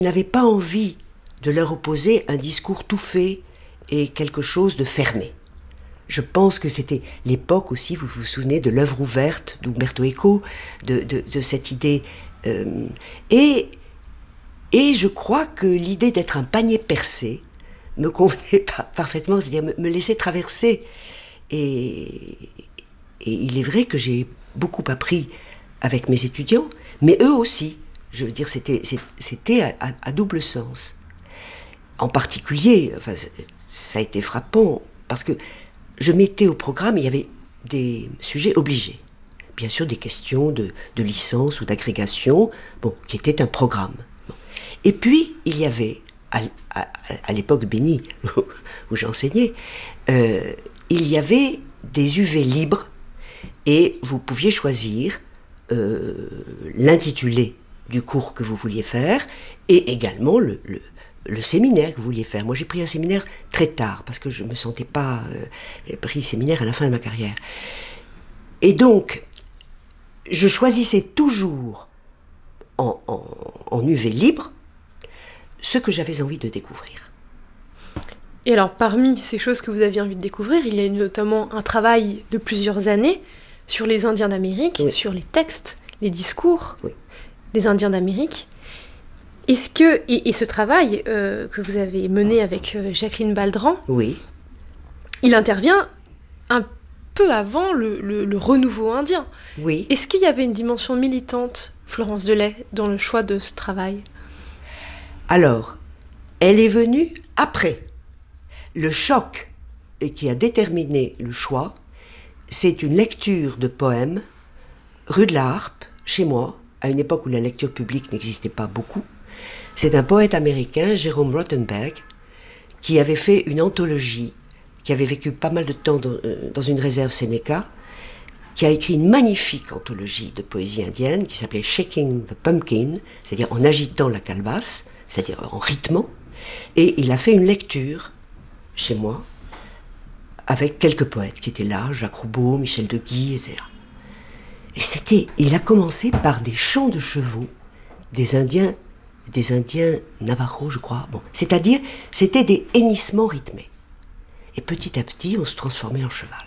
Je n'avais pas envie de leur opposer un discours tout fait et quelque chose de fermé. Je pense que c'était l'époque aussi, vous vous souvenez de l'œuvre ouverte d'Umberto Eco, de cette idée. Et je crois que l'idée d'être un panier percé me convenait parfaitement, c'est-à-dire me laisser traverser. Et il est vrai que j'ai beaucoup appris avec mes étudiants, mais eux aussi. Je veux dire, c'était à double sens. En particulier, enfin, ça a été frappant, parce que je mettais au programme, il y avait des sujets obligés. Bien sûr, des questions de licence ou d'agrégation, qui étaient un programme. Bon. Et puis, il y avait, à l'époque bénie où j'enseignais, il y avait des UV libres, et vous pouviez choisir l'intitulé du cours que vous vouliez faire, et également le séminaire que vous vouliez faire. Moi, j'ai pris un séminaire très tard, parce que je ne me sentais pas... j'ai pris séminaire à la fin de ma carrière. Et donc, je choisissais toujours, en UV libre, ce que j'avais envie de découvrir. Et alors, parmi ces choses que vous aviez envie de découvrir, il y a notamment un travail de plusieurs années sur les Indiens d'Amérique, oui. Sur les textes, les discours oui. des Indiens d'Amérique. Est-ce que, et ce travail que vous avez mené avec Jacqueline Baldran, oui. il intervient un peu avant le renouveau indien. Oui. Est-ce qu'il y avait une dimension militante, Florence Delay, dans le choix de ce travail ? Alors, elle est venue après. Le choc qui a déterminé le choix, c'est une lecture de poèmes rue de la Harpe, chez moi, à une époque où la lecture publique n'existait pas beaucoup. C'est un poète américain, Jerome Rothenberg, qui avait fait une anthologie, qui avait vécu pas mal de temps dans une réserve Sénéca, qui a écrit une magnifique anthologie de poésie indienne qui s'appelait Shaking the Pumpkin, c'est-à-dire en agitant la calebasse, c'est-à-dire en rythmant, et il a fait une lecture chez moi avec quelques poètes qui étaient là, Jacques Roubaud, Michel de Guy, etc. Et il a commencé par des chants de chevaux des Indiens Navajo, je crois. Bon, c'est-à-dire, c'était des hennissements rythmés. Et petit à petit, on se transformait en cheval.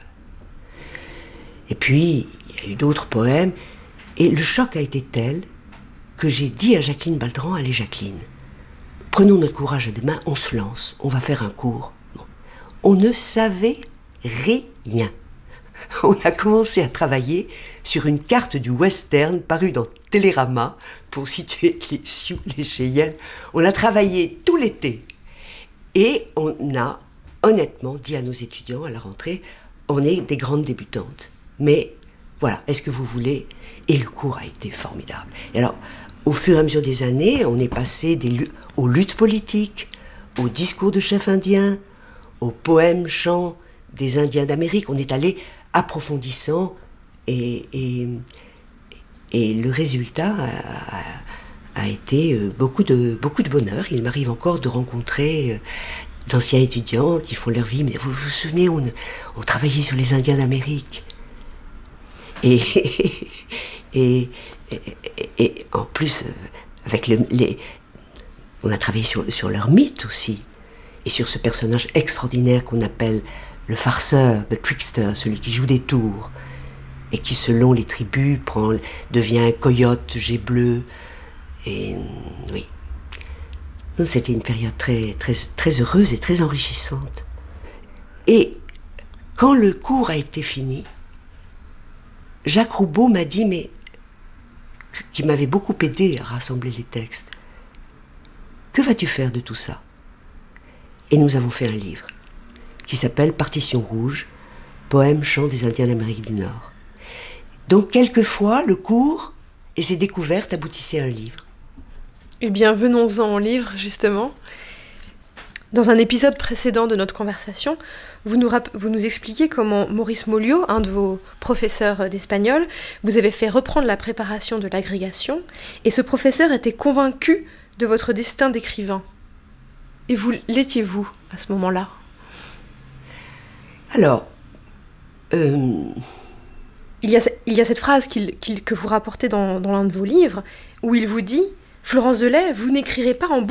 Et puis, il y a eu d'autres poèmes, et le choc a été tel que j'ai dit à Jacqueline Baldran, allez Jacqueline, prenons notre courage à deux mains, on se lance, on va faire un cours. Bon. On ne savait rien. On a commencé à travailler sur une carte du western parue dans Télérama pour situer les Sioux, les Cheyennes. On a travaillé tout l'été et on a honnêtement dit à nos étudiants à la rentrée, on est des grandes débutantes. Mais voilà, est-ce que vous voulez ? Et le cours a été formidable. Et alors, au fur et à mesure des années, on est passé aux luttes politiques, aux discours de chefs indiens, aux poèmes, chants des Indiens d'Amérique. On est allé approfondissant et le résultat a été beaucoup de bonheur. Il m'arrive encore de rencontrer d'anciens étudiants qui font leur vie. Mais vous vous souvenez, on travaillait sur les Indiens d'Amérique. Et en plus, avec on a travaillé sur leur mythe aussi, et sur ce personnage extraordinaire qu'on appelle le farceur, le trickster, celui qui joue des tours, et qui, selon les tribus, devient un coyote, jet bleu. Et oui, c'était une période très, très, très heureuse et très enrichissante. Et quand le cours a été fini, Jacques Roubaud m'a dit, mais qui m'avait beaucoup aidé à rassembler les textes, que vas-tu faire de tout ça ? Et nous avons fait un livre qui s'appelle Partition rouge, poèmes, chants des Indiens d'Amérique du Nord. Donc quelquefois, le cours et ses découvertes aboutissaient à un livre. Eh bien, venons-en au livre, justement. Dans un épisode précédent de notre conversation, vous nous expliquiez comment Maurice Molliot, un de vos professeurs d'espagnol, vous avait fait reprendre la préparation de l'agrégation, et ce professeur était convaincu de votre destin d'écrivain. Et vous l'étiez-vous à ce moment-là ? Alors, il y a cette phrase que vous rapportez dans l'un de vos livres, où il vous dit « Florence Delay, vous n'écrirez pas en bon